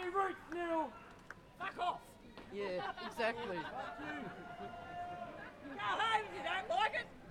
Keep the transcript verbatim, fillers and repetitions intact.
Favourite nil. Fuck off! Yeah, exactly. Go home if you don't like it!